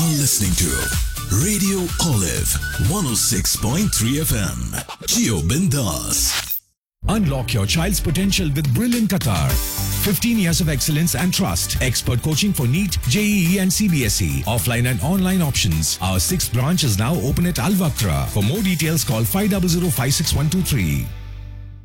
listening to Radio Olive 106.3 FM. Geo Bindas. Unlock your child's potential with Brilliant Qatar. 15 years of excellence and trust. Expert coaching for NEET, JEE and CBSE. Offline and online options. Our 6th branch is now open at Al Wakra. For more details, call 500 56123.